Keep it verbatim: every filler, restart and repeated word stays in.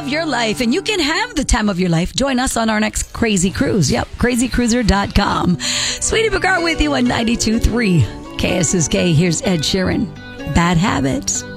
of your life, and you can have the time of your life. Join us on our next Crazy Cruise. Yep, crazy cruiser dot com. Sweetie Bogart with you on ninety-two point three K S S K. Here's Ed Sheeran. Bad Habits.